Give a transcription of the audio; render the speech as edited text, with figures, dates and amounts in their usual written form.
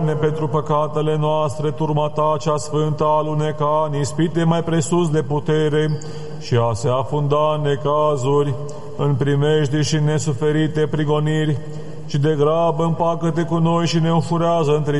pentru păcatele noastre, turma ta cea sfântă aluneca în ispite mai presus de putere și a se afunda în necazuri, în primejdii și nesuferite prigoniri, și de grabă împacă-te cu noi și ne înfurează între